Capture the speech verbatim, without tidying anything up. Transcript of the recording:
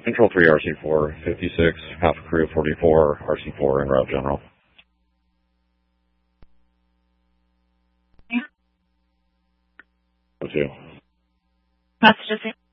Control three R C four, fifty-six, half crew forty-four, R C four en route general. Yeah. O two. Messages.